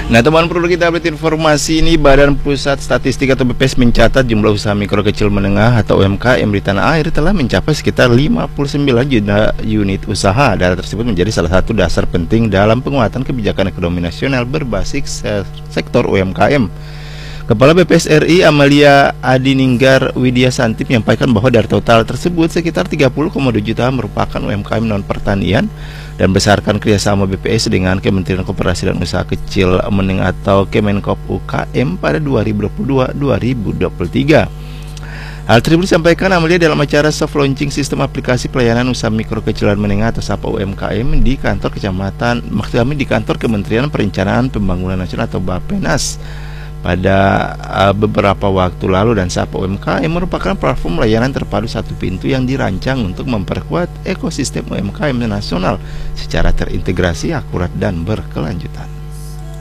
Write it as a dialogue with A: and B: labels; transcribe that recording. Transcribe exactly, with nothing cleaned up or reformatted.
A: Nah teman, perlu kita update informasi ini. Badan Pusat Statistik atau B P S mencatat jumlah usaha mikro kecil menengah atau U M K M di tanah air telah mencapai sekitar lima puluh sembilan juta unit usaha. Data tersebut menjadi salah satu dasar penting dalam penguatan kebijakan ekonomi nasional berbasis sektor U M K M. Kepala B P S R I Amalia Adininggar Widya Santi menyampaikan bahwa dari total tersebut sekitar tiga puluh koma dua juta merupakan U M K M non pertanian, dan berdasarkan kerjasama B P S dengan Kementerian Koperasi dan Usaha Kecil Menengah atau Kemenkop U K M pada dua ribu dua puluh dua sampai dua ribu dua puluh tiga. Hal tersebut disampaikan Amalia dalam acara soft launching sistem aplikasi pelayanan usaha mikro kecil dan menengah atau S A P A U M K M di kantor kecamatan, maksud kami di kantor Kementerian Perencanaan Pembangunan Nasional atau Bappenas pada uh, beberapa waktu lalu. Dan S A P A U M K M merupakan platform layanan terpadu satu pintu yang dirancang untuk memperkuat ekosistem U M K M nasional secara terintegrasi, akurat, dan berkelanjutan.